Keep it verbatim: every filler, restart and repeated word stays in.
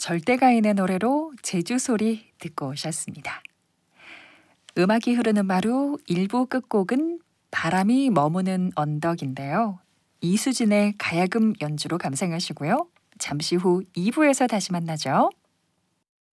절대가인의 노래로 제주 소리 듣고 오셨습니다. 음악이 흐르는 마루 일 부 끝곡은 바람이 머무는 언덕인데요. 이수진의 가야금 연주로 감상하시고요. 잠시 후 이 부에서 다시 만나죠.